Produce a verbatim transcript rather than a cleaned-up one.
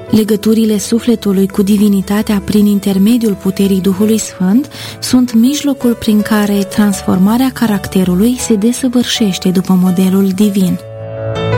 Legăturile sufletului cu divinitatea prin intermediul puterii Duhului Sfânt sunt mijlocul prin care transformarea caracterului se desăvârșește după modelul divin.